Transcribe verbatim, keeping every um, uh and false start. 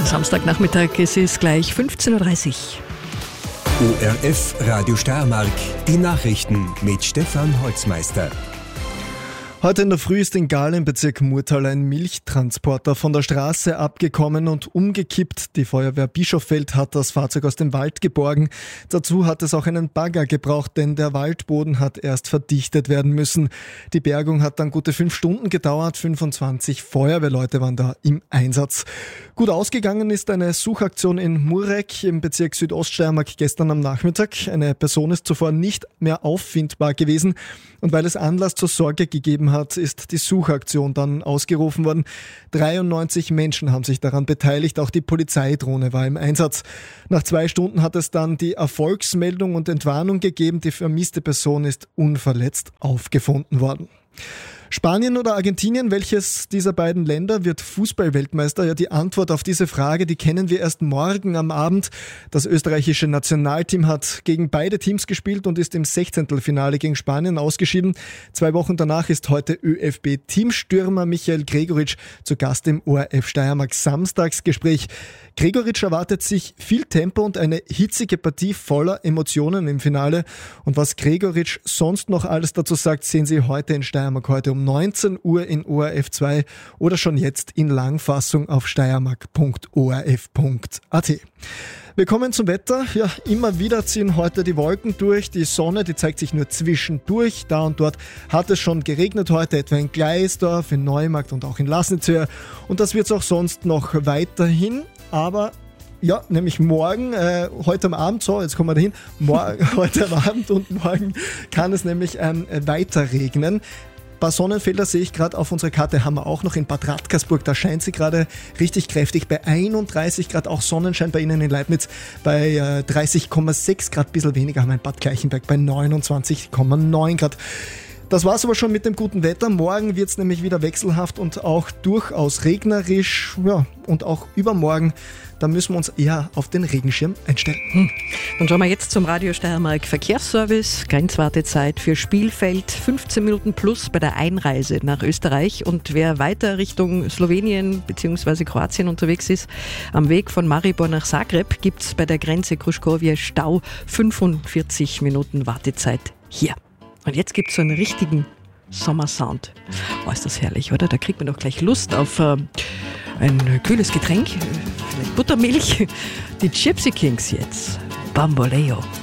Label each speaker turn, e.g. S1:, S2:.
S1: Samstagnachmittag, es ist gleich fünfzehn Uhr dreißig.
S2: O R F Radio Steiermark, die Nachrichten mit Stefan Holzmeister.
S3: Heute in der Früh ist in Gahl im Bezirk Murtal ein Milchtransporter von der Straße abgekommen und umgekippt. Die Feuerwehr Bischofeld hat das Fahrzeug aus dem Wald geborgen. Dazu hat es auch einen Bagger gebraucht, denn der Waldboden hat erst verdichtet werden müssen. Die Bergung hat dann gute fünf Stunden gedauert. fünfundzwanzig Feuerwehrleute waren da im Einsatz. Gut ausgegangen ist eine Suchaktion in Murek im Bezirk Südoststeiermark gestern am Nachmittag. Eine Person ist zuvor nicht mehr auffindbar gewesen. Und weil es Anlass zur Sorge gegeben hat, ist die Suchaktion dann ausgerufen worden. dreiundneunzig Menschen haben sich daran beteiligt, auch die Polizeidrohne war im Einsatz. Nach zwei Stunden hat es dann die Erfolgsmeldung und Entwarnung gegeben. Die vermisste Person ist unverletzt aufgefunden worden. Spanien oder Argentinien, welches dieser beiden Länder wird Fußballweltmeister? Ja, die Antwort auf diese Frage, die kennen wir erst morgen am Abend. Das österreichische Nationalteam hat gegen beide Teams gespielt und ist im Sechzehntelfinale gegen Spanien ausgeschieden. Zwei Wochen danach ist heute ÖFB-Teamstürmer Michael Gregoritsch zu Gast im O R F Steiermark Samstagsgespräch. Gregoritsch erwartet sich viel Tempo und eine hitzige Partie voller Emotionen im Finale. Und was Gregoritsch sonst noch alles dazu sagt, sehen Sie heute in Steiermark, heute um neunzehn Uhr in O R F zwei oder schon jetzt in Langfassung auf steiermark punkt o r f punkt a t. Wir kommen zum Wetter. Ja, immer wieder ziehen heute die Wolken durch. Die Sonne, die zeigt sich nur zwischendurch. Da und dort hat es schon geregnet heute, etwa in Gleisdorf, in Neumarkt und auch in Lassnitzhöhe. Und das wird es auch sonst noch weiterhin. Aber ja, nämlich morgen, äh, heute am Abend, so, jetzt kommen wir dahin, Mor- heute am Abend und morgen kann es nämlich ähm, weiter regnen. Ein paar Sonnenfelder sehe ich gerade auf unserer Karte, haben wir auch noch in Bad Radkersburg, da scheint sie gerade richtig kräftig bei einunddreißig Grad, auch Sonnenschein bei Ihnen in Leibniz bei äh, dreißig Komma sechs Grad, ein bisschen weniger haben wir in Bad Gleichenberg bei neunundzwanzig Komma neun Grad. Das war's aber schon mit dem guten Wetter. Morgen wird's nämlich wieder wechselhaft und auch durchaus regnerisch. Ja, und auch übermorgen, da müssen wir uns eher auf den Regenschirm einstellen.
S1: Hm. Dann schauen wir jetzt zum Radio Steiermark Verkehrsservice. Grenzwartezeit für Spielfeld fünfzehn Minuten plus bei der Einreise nach Österreich. Und wer weiter Richtung Slowenien bzw. Kroatien unterwegs ist, am Weg von Maribor nach Zagreb gibt's bei der Grenze Kruškovje Stau, fünfundvierzig Minuten Wartezeit hier. Und jetzt gibt es so einen richtigen Sommersound. Oh, ist das herrlich, oder? Da kriegt man doch gleich Lust auf äh, ein kühles Getränk, vielleicht Buttermilch. Die Gypsy Kings jetzt. Bamboleo.